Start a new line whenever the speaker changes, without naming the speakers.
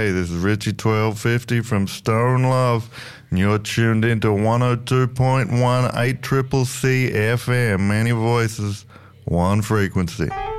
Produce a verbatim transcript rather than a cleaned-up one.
Hey, this is Richie twelve fifty from Stone Love, and you're tuned into one oh two point one eight Triple C F M. Many voices, one frequency.